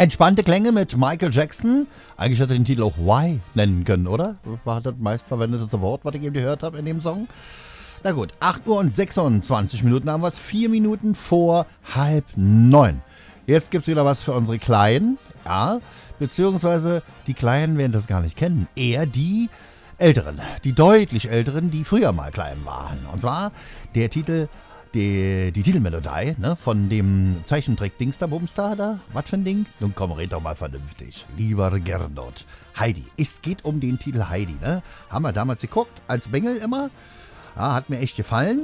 Entspannte Klänge mit Michael Jackson. Eigentlich hätte er den Titel auch Why nennen können, oder? War das meistverwendete Wort, was ich eben gehört habe in dem Song. Na gut, 8 Uhr und 26 Minuten haben wir es. 4 Minuten vor 8:30. Jetzt gibt es wieder was für unsere Kleinen. Ja, beziehungsweise die Kleinen werden das gar nicht kennen. Eher die Älteren, die deutlich Älteren, die früher mal klein waren. Und zwar der Titel, die Titelmelodie, ne, von dem Zeichentrick-Dings da, Bumstar da. Was für ein Ding? Nun komm, red doch mal vernünftig. Lieber Gernot. Heidi. Es geht um den Titel Heidi, ne? Haben wir damals geguckt, als Bengel immer. Ja, hat mir echt gefallen.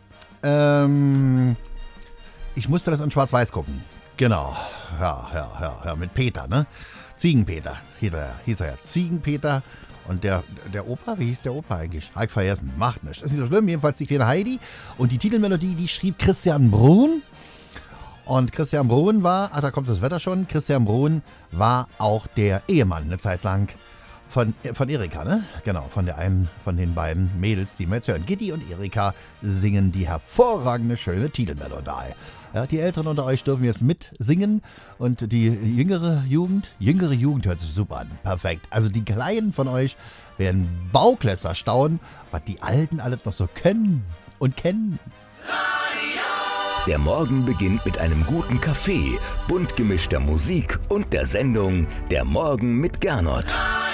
Ich musste das in Schwarz-Weiß gucken. Genau. Ja, mit Peter, ne? Ziegenpeter hieß er ja. Ziegenpeter. Und der Opa, wie hieß der Opa eigentlich? Hab ich vergessen. Macht nichts. Ist nicht so schlimm. Jedenfalls die kleine Heidi. Und die Titelmelodie, die schrieb Christian Bruhn. Und Christian Bruhn war, da kommt das Wetter schon, Christian Bruhn war auch der Ehemann eine Zeit lang von Erika, ne? Genau, von den beiden Mädels, die wir jetzt hören. Gitti und Erika singen die hervorragende, schöne Titelmelodie. Ja, die Älteren unter euch dürfen jetzt mitsingen und die jüngere Jugend hört sich super an. Perfekt. Also die Kleinen von euch werden Bauklätzer staunen, was die Alten alles noch so können und kennen. Der Morgen beginnt mit einem guten Kaffee, bunt gemischter Musik und der Sendung Der Morgen mit Gernot.